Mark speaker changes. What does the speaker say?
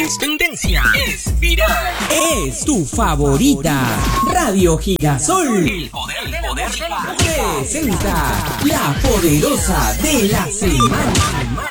Speaker 1: Es tendencia, es viral,
Speaker 2: es tu favorita. Radio Girasol.
Speaker 1: el poder de la música.
Speaker 2: Presenta la poderosa de la semana.